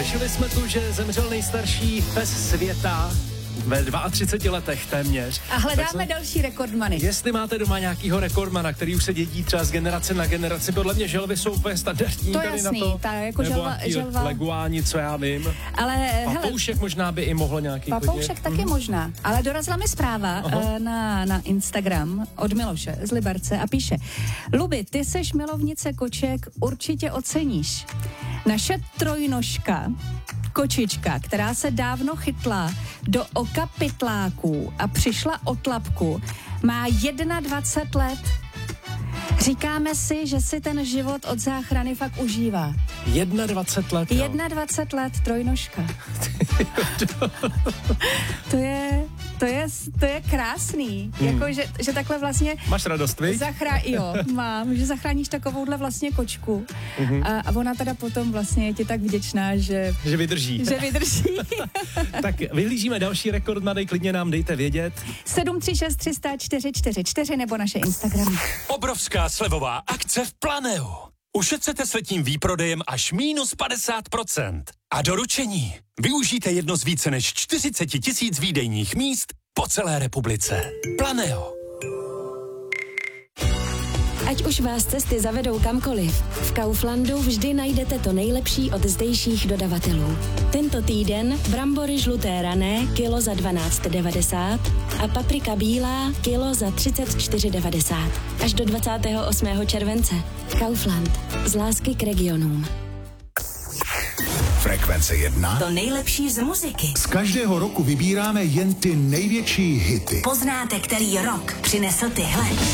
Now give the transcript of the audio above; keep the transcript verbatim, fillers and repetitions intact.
Řešili jsme tu, že zemřel nejstarší pes světa ve třiceti dvou letech téměř. A hledáme jsme... další rekordmany. Jestli máte doma nějakýho rekordmana, který už se dědí třeba z generace na generaci, podle mě želvy jsou úplně standardní to tady jasný, na to. Ta, jako nebo želva, želva. leguáni, co já vím. Ale Papoušek hele, možná by i mohl nějaký Papoušek chodit. taky mm-hmm. možná. Ale dorazila mi zpráva uh, na, na Instagram od Miloše z Liberce a píše: Lubi, ty seš milovnice koček, určitě oceníš. Naše trojnožka, kočička, která se dávno chytla do oka pytláků a přišla o tlapku, má dvacet jedna let. Říkáme si, že si ten život od záchrany fakt užívá. dvacet jedna let, jo. dvacet jedna let, trojnožka. to je... To je, to je krásný, hmm. jako, že, že takhle vlastně... Máš radost, vy? Zachrá, jo, mám, že zachráníš takovouhle vlastně kočku mm-hmm. a, a ona teda potom vlastně je ti tak vděčná, že... Že vydrží. Že vydrží. Tak vyhlížíme další rekord, mladej, klidně nám dejte vědět. sedm tři šest tři sta čtyři čtyři čtyři nebo naše Instagram. Obrovská slevová akce v Planeu. Ušetřete s letním výprodejem až mínus padesát procent. A doručení. Využijte jedno z více než čtyřicet tisíc výdejních míst po celé republice. Planeo. Ať už vás cesty zavedou kamkoliv, v Kauflandu vždy najdete to nejlepší od zdejších dodavatelů. Tento týden brambory žluté rané kilo za dvanáct devadesát a paprika bílá kilo za třicet čtyři devadesát. Až do dvacátého osmého července. Kaufland. Z lásky k regionům. Frekvence jedna. To nejlepší z muziky. Z každého roku vybíráme jen ty největší hity. Poznáte, který rok přinesl tyhle.